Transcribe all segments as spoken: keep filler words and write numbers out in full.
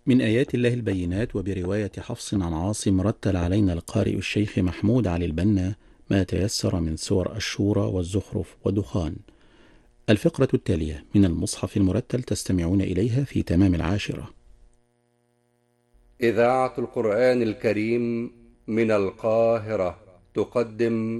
من آيات الله البينات وبرواية حفص عن عاصم رتل علينا القارئ الشيخ محمود علي البنا ما تيسر من سور الشورى والزخرف ودخان. الفقرة التالية من المصحف المرتل تستمعون إليها في تمام العاشرة. إذاعة القرآن الكريم من القاهرة تقدم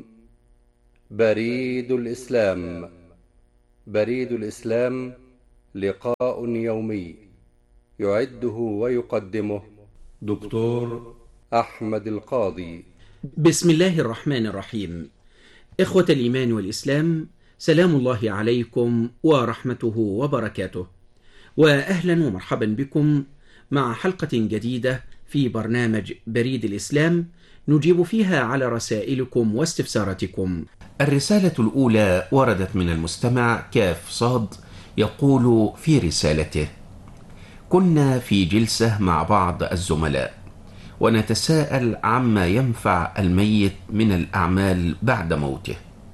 بريد الإسلام. بريد الإسلام لقاء يومي يعده ويقدمه دكتور أحمد القاضي. بسم الله الرحمن الرحيم. إخوة الإيمان والإسلام، سلام الله عليكم ورحمته وبركاته، وأهلا ومرحبا بكم مع حلقة جديدة في برنامج بريد الإسلام نجيب فيها على رسائلكم واستفساراتكم. الرسالة الأولى وردت من المستمع كاف صاد، يقول في رسالته: كنا في جلسة مع بعض الزملاء ونتساءل عما ينفع الميت من الأعمال بعد موته،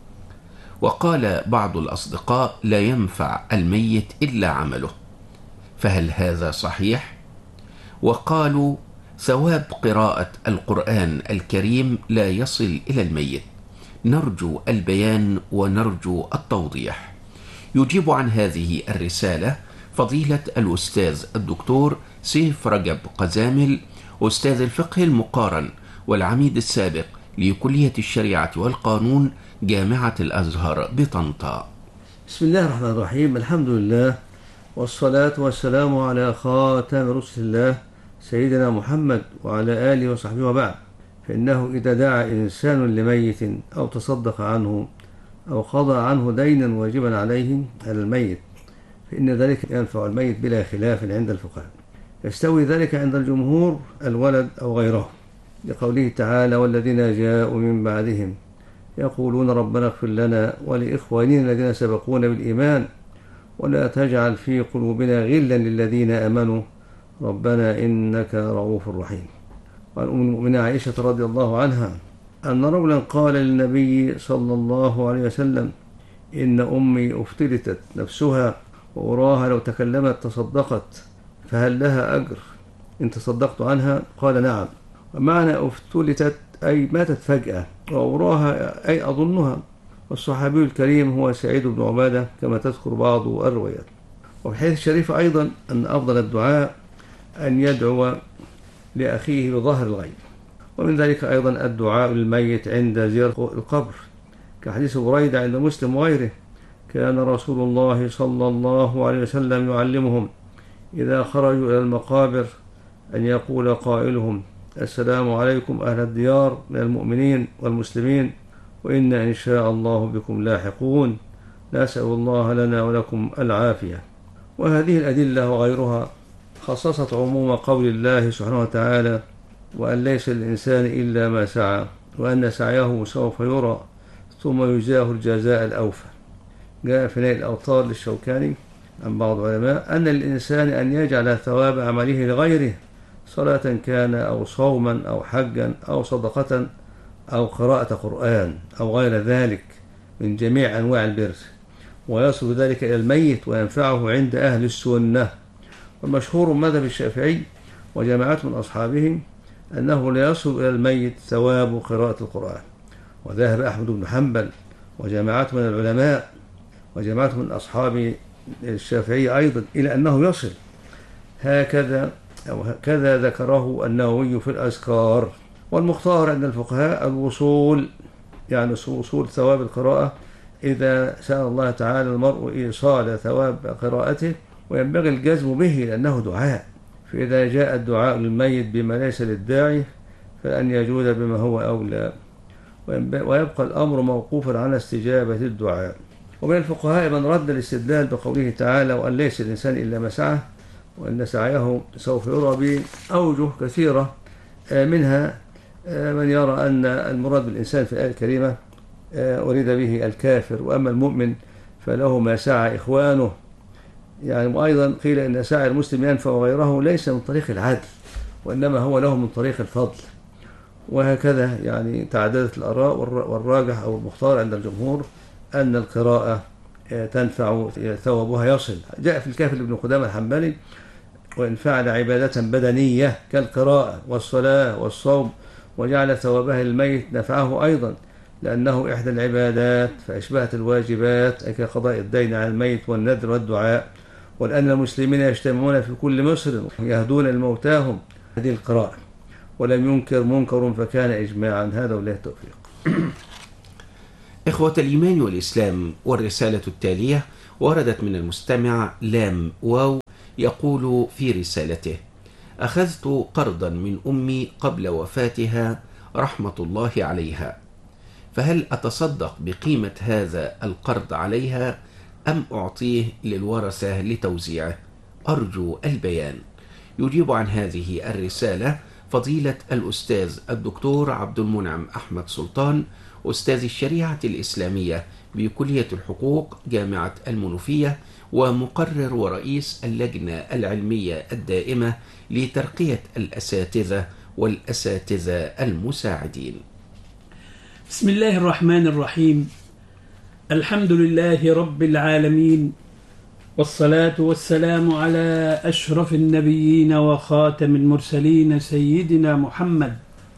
وقال بعض الأصدقاء لا ينفع الميت إلا عمله، فهل هذا صحيح؟ وقالوا ثواب قراءة القرآن الكريم لا يصل إلى الميت، نرجو البيان ونرجو التوضيح. يجيب عن هذه الرسالة فضيلة الأستاذ الدكتور سيف رجب قزامل، أستاذ الفقه المقارن والعميد السابق لكلية الشريعة والقانون جامعة الأزهر بطنطا. بسم الله الرحمن الرحيم. الحمد لله والصلاة والسلام على خاتم رسل الله سيدنا محمد وعلى آله وصحبه وبعد. فإنه إذا دعا إنسان لميت أو تصدق عنه أو قضى عنه دينا واجبا عليه على الميت فإن ذلك ينفع الميت بلا خلاف عند الفقهاء. يستوي ذلك عند الجمهور الولد أو غيره، لقوله تعالى: والذين جاءوا من بعدهم يقولون ربنا اغفر لنا ولإخواننا الذين سبقونا بالإيمان ولا تجعل في قلوبنا غلا للذين آمنوا ربنا إنك رؤوف رحيم. وعن أم المؤمنين عائشة رضي الله عنها أن رجلا قال للنبي صلى الله عليه وسلم: إن أمي افتلتت نفسها وأراها لو تكلمت تصدقت، فهل لها أجر إن تصدقت عنها؟ قال: نعم. ومعنى افتلتت أي ماتت فجأة، وأراها أي أظنها. والصحابي الكريم هو سعيد بن عبادة كما تذكر بعض الروايات. وفي الحديث الشريف أيضا أن أفضل الدعاء أن يدعو لأخيه بظهر الغيب، ومن ذلك أيضا الدعاء للميت عند زيارة القبر، كحديث بريدة عند مسلم وغيره: كان رسول الله صلى الله عليه وسلم يعلمهم إذا خرجوا إلى المقابر أن يقول قائلهم: السلام عليكم أهل الديار من المؤمنين والمسلمين وإنا إن شاء الله بكم لاحقون، نسأل الله لنا ولكم العافية. وهذه الأدلة وغيرها خصصت عموم قول الله سبحانه وتعالى: وأن ليس للإنسان إلا ما سعى وأن سعيه سوف يرى ثم يجزاه الجزاء الأوفى. جاء في نيل الأوطار للشوكاني عن بعض العلماء أن للإنسان أن يجعل ثواب عمله لغيره، صلاة كان أو صوما أو حجا أو صدقة أو قراءة قرآن أو غير ذلك من جميع أنواع البر، ويصل ذلك إلى الميت وينفعه عند أهل السنة. والمشهور مذهب الشافعي وجماعة من أصحابه أنه لا يصل إلى الميت ثواب قراءة القرآن. وذهب أحمد بن حنبل وجماعة من العلماء وجماعة من أصحاب الشافعي أيضا إلى أنه يصل. هكذا أو هكذا ذكره النووي في الأذكار. والمختار عند الفقهاء الوصول، يعني وصول ثواب القراءة إذا سأل الله تعالى المرء إيصال ثواب قراءته، وينبغي الجزم به لأنه دعاء. فإذا جاء الدعاء للميت بما ليس للداعي فأن يجود بما هو أولى، ويبقى الأمر موقوفا على استجابة الدعاء. ومن الفقهاء من رد الاستدلال بقوله تعالى: وأن ليس الإنسان إلا ما سعى وأن سعيه سوف يرى بأوجه كثيرة، منها من يرى أن المراد بالإنسان في الآية الكريمة أريد به الكافر، وأما المؤمن فله ما سعى إخوانه. يعني وأيضا قيل إن سعي المسلم ينفع غيره ليس من طريق العدل وإنما هو له من طريق الفضل. وهكذا يعني تعددت الآراء، والراجح أو المختار عند الجمهور أن القراءة تنفع ثوابها يصل. جاء في الكافي لابن قدامة الحنبلي وإن فعل عبادة بدنية كالقراءة والصلاة والصوم وجعل ثوابها الميت نفعه أيضا، لأنه إحدى العبادات فأشبهت الواجبات، أي كقضاء الدين على الميت والنذر والدعاء. ولأن المسلمين يجتمعون في كل مصر يهدون الموتاهم هذه القراءة، ولم ينكر منكر فكان إجماعا. هذا والله التوفيق. إخوة الإيمان والإسلام، والرسالة التالية وردت من المستمع لام واو، يقول في رسالته: أخذت قرضا من أمي قبل وفاتها رحمة الله عليها، فهل أتصدق بقيمة هذا القرض عليها أم أعطيه للورثة لتوزيعه؟ أرجو البيان. يجيب عن هذه الرسالة فضيلة الأستاذ الدكتور عبد المنعم أحمد سلطان، أستاذ الشريعة الإسلامية بكلية الحقوق جامعة المنوفية، ومقرر ورئيس اللجنة العلمية الدائمة لترقية الأساتذة والأساتذة المساعدين. بسم الله الرحمن الرحيم. الحمد لله رب العالمين، والصلاة والسلام على أشرف النبيين وخاتم المرسلين سيدنا محمد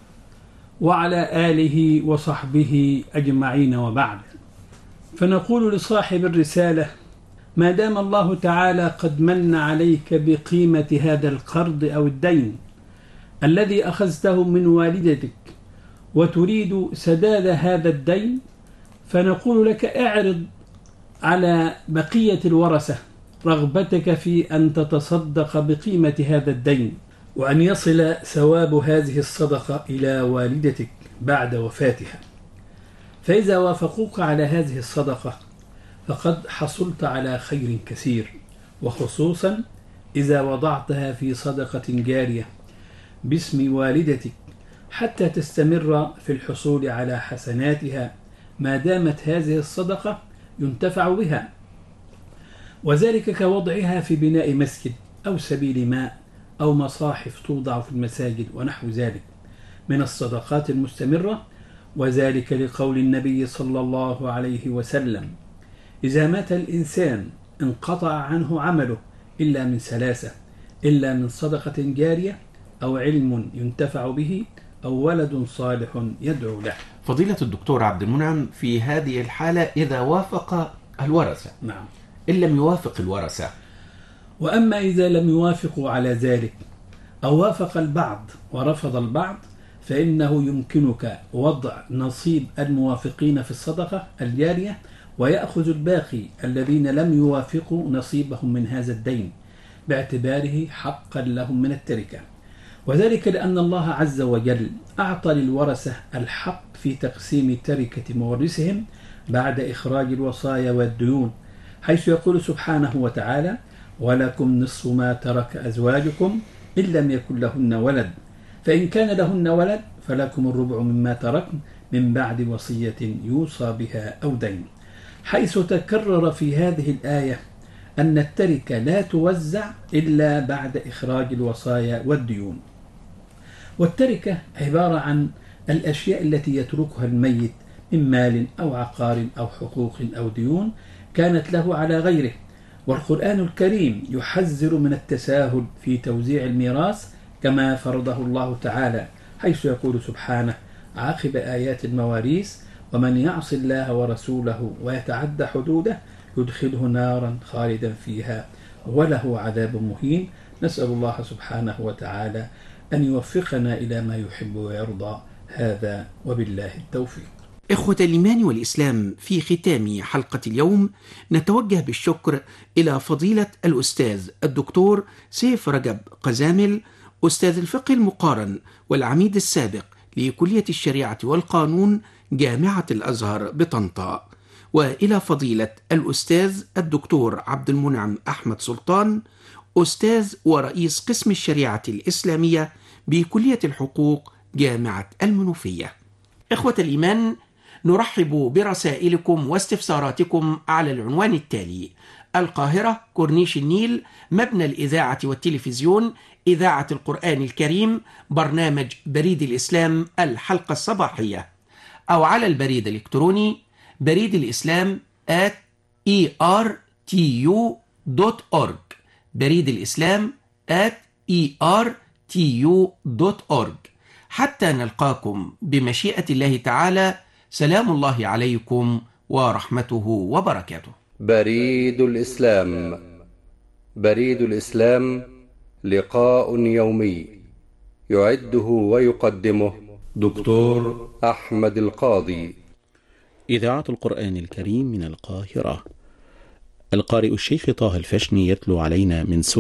وعلى آله وصحبه أجمعين، وبعد. فنقول لصاحب الرسالة: ما دام الله تعالى قد من عليك بقيمة هذا القرض أو الدين الذي أخذته من والدتك وتريد سداد هذا الدين، فنقول لك: اعرض على بقية الورثة رغبتك في أن تتصدق بقيمة هذا الدين، وأن يصل ثواب هذه الصدقة إلى والدتك بعد وفاتها. فإذا وافقوك على هذه الصدقة فقد حصلت على خير كثير، وخصوصا إذا وضعتها في صدقة جارية باسم والدتك حتى تستمر في الحصول على حسناتها ما دامت هذه الصدقة ينتفع بها، وذلك كوضعها في بناء مسجد أو سبيل ماء أو مصاحف توضع في المساجد ونحو ذلك من الصدقات المستمرة. وذلك لقول النبي صلى الله عليه وسلم: إذا مات الإنسان انقطع عنه عمله إلا من ثلاثة: إلا من صدقة جارية، أو علم ينتفع به، أو ولد صالح يدعو له. فضيلة الدكتور عبد المنعم، في هذه الحالة إذا وافق الورثة، نعم، إن لم يوافق الورثة. وأما إذا لم يوافقوا على ذلك أو وافق البعض ورفض البعض، فإنه يمكنك وضع نصيب الموافقين في الصدقة الجارية، ويأخذ الباقي الذين لم يوافقوا نصيبهم من هذا الدين باعتباره حقا لهم من التركة. وذلك لأن الله عز وجل أعطى للورثة الحق في تقسيم تركة مورثهم بعد إخراج الوصايا والديون، حيث يقول سبحانه وتعالى: ولكم نصف ما ترك أزواجكم إن لم يكن لهن ولد، فإن كان لهن ولد فلكم الربع مما تركن من بعد وصية يوصى بها أو دين، حيث تكرر في هذه الآية أن التركة لا توزع إلا بعد إخراج الوصايا والديون. والتركة عبارة عن الأشياء التي يتركها الميت من مال أو عقار أو حقوق أو ديون كانت له على غيره. والقرآن الكريم يحذر من التساهل في توزيع الميراث كما فرضه الله تعالى، حيث يقول سبحانه عاقب آيات المواريث: ومن يعص الله ورسوله ويتعدى حدوده يدخله نارا خالدا فيها وله عذاب مهين. نسأل الله سبحانه وتعالى أن يوفقنا إلى ما يحب ويرضى. هذا وبالله التوفيق. إخوة الإيمان والإسلام، في ختام حلقة اليوم نتوجه بالشكر إلى فضيلة الأستاذ الدكتور سيف رجب قزامل، أستاذ الفقه المقارن والعميد السابق لكلية الشريعة والقانون جامعة الأزهر بطنطا، وإلى فضيلة الأستاذ الدكتور عبد المنعم أحمد سلطان، أستاذ ورئيس قسم الشريعة الإسلامية بكلية الحقوق جامعة المنوفية. إخوة الإيمان، نرحب برسائلكم واستفساراتكم على العنوان التالي: القاهرة، كورنيش النيل، مبنى الإذاعة والتلفزيون، إذاعة القرآن الكريم، برنامج بريد الإسلام الحلقة الصباحية، أو على البريد الإلكتروني بريد الإسلام آت إي آر تي يو دوت أورج، بريد الإسلام آت إي آر تي يو دوت أورج. حتى نلقاكم بمشيئة الله تعالى، سلام الله عليكم ورحمته وبركاته. بريد الإسلام. بريد الإسلام لقاء يومي يعده ويقدمه دكتور أحمد القاضي. إذاعة القرآن الكريم من القاهرة. القارئ الشيخ طه الفشني يتلو علينا من سورة